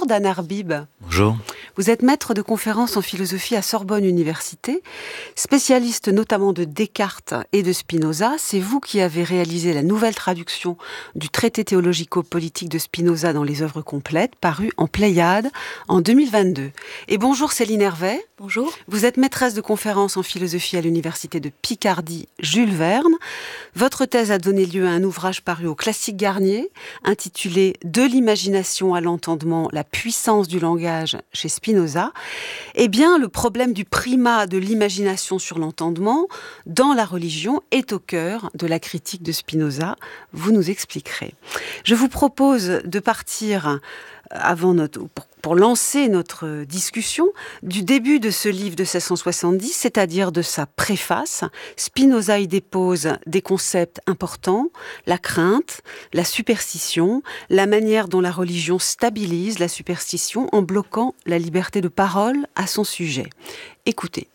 Dan Arbib. Bonjour. Vous êtes maître de conférences en philosophie à Sorbonne Université, spécialiste notamment de Descartes et de Spinoza. C'est vous qui avez réalisé la nouvelle traduction du traité théologico-politique de Spinoza dans les œuvres complètes, paru en Pléiade en 2022. Et bonjour Céline Hervé. Bonjour. Vous êtes maîtresse de conférences en philosophie à l'université de Picardie, Jules Verne. Votre thèse a donné lieu à un ouvrage paru au Classique Garnier, intitulé « De l'imagination à l'entendement, la puissance du langage » chez Spinoza. Eh bien, le problème du primat de l'imagination sur l'entendement dans la religion est au cœur de la critique de Spinoza. Vous nous expliquerez. Je vous propose de partir pour lancer notre discussion du début de ce livre de 1670, c'est-à-dire de sa préface. Spinoza y dépose des concepts importants, la crainte, la superstition, la manière dont la religion stabilise la superstition en bloquant la liberté de parole à son sujet. Écoutez.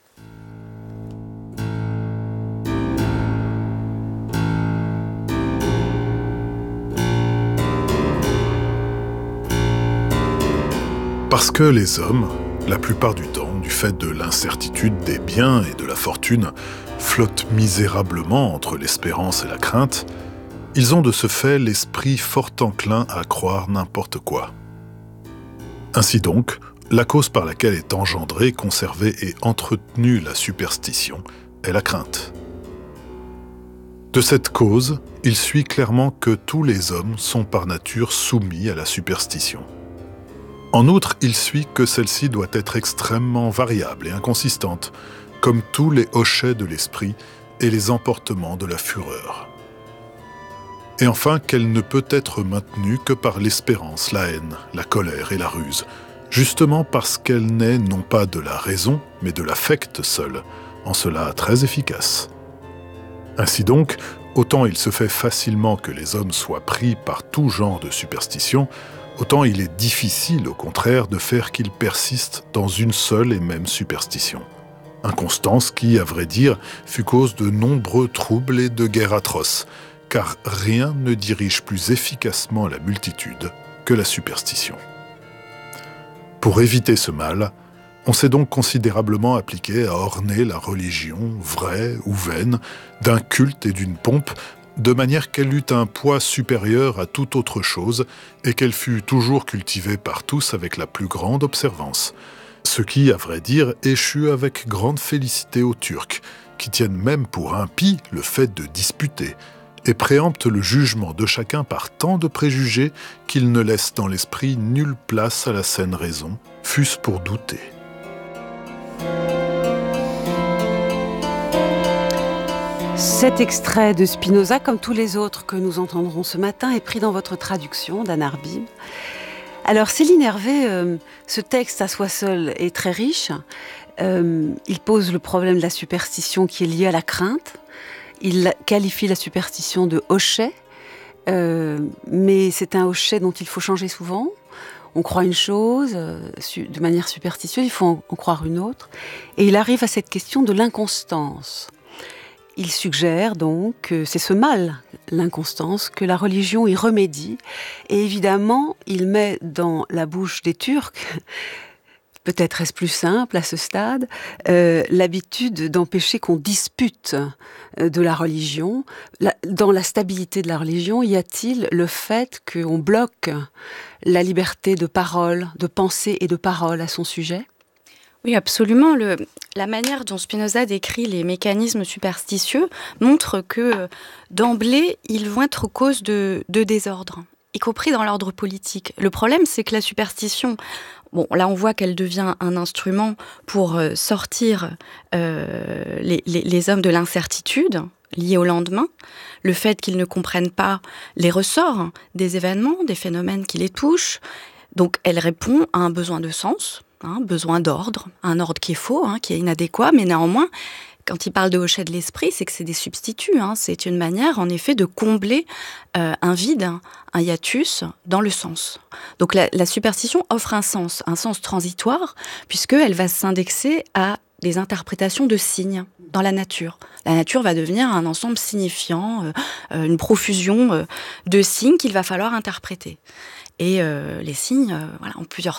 Parce que les hommes, la plupart du temps, du fait de l'incertitude des biens et de la fortune, flottent misérablement entre l'espérance et la crainte, ils ont de ce fait l'esprit fort enclin à croire n'importe quoi. Ainsi donc, la cause par laquelle est engendrée, conservée et entretenue la superstition est la crainte. De cette cause, il suit clairement que tous les hommes sont par nature soumis à la superstition. En outre, il suit que celle-ci doit être extrêmement variable et inconsistante, comme tous les hochets de l'esprit et les emportements de la fureur. Et enfin, qu'elle ne peut être maintenue que par l'espérance, la haine, la colère et la ruse, justement parce qu'elle n'est non pas de la raison, mais de l'affect seul, en cela très efficace. Ainsi donc, autant il se fait facilement que les hommes soient pris par tout genre de superstition, autant il est difficile, au contraire, de faire qu'ils persistent dans une seule et même superstition. Inconstance qui, à vrai dire, fut cause de nombreux troubles et de guerres atroces, car rien ne dirige plus efficacement la multitude que la superstition. Pour éviter ce mal, on s'est donc considérablement appliqué à orner la religion, vraie ou vaine, d'un culte et d'une pompe, de manière qu'elle eût un poids supérieur à toute autre chose et qu'elle fût toujours cultivée par tous avec la plus grande observance. Ce qui, à vrai dire, échut avec grande félicité aux Turcs, qui tiennent même pour impie le fait de disputer, et préemptent le jugement de chacun par tant de préjugés qu'ils ne laissent dans l'esprit nulle place à la saine raison, fût-ce pour douter. Cet extrait de Spinoza, comme tous les autres que nous entendrons ce matin, est pris dans votre traduction, Dan Arbib. Alors, Céline Hervé, ce texte à soi seul est très riche. Il pose le problème de la superstition qui est liée à la crainte. Il qualifie la superstition de hochet, mais c'est un hochet dont il faut changer souvent. On croit une chose de manière superstitieuse, il faut en croire une autre. Et il arrive à cette question de l'inconstance. Il suggère donc que c'est ce mal, l'inconstance, que la religion y remédie. Et évidemment, il met dans la bouche des Turcs, peut-être est-ce plus simple à ce stade, l'habitude d'empêcher qu'on dispute de la religion. Dans la stabilité de la religion, y a-t-il le fait qu'on bloque la liberté de parole, de pensée et de parole à son sujet ? Oui, absolument. La manière dont Spinoza décrit les mécanismes superstitieux montre que, d'emblée, ils vont être cause de désordre, y compris dans l'ordre politique. Le problème, c'est que la superstition, bon, là, on voit qu'elle devient un instrument pour sortir les hommes de l'incertitude liée au lendemain, le fait qu'ils ne comprennent pas les ressorts des événements, des phénomènes qui les touchent. Donc, elle répond à un besoin de sens, besoin d'ordre, un ordre qui est faux, qui est inadéquat, mais néanmoins, quand il parle de hochet de l'esprit, c'est que c'est des substituts. C'est une manière, en effet, de combler un vide, un hiatus dans le sens. Donc la superstition offre un sens transitoire, puisqu'elle va s'indexer à des interprétations de signes dans la nature. La nature va devenir un ensemble signifiant, une profusion de signes qu'il va falloir interpréter. Et les signes ont plusieurs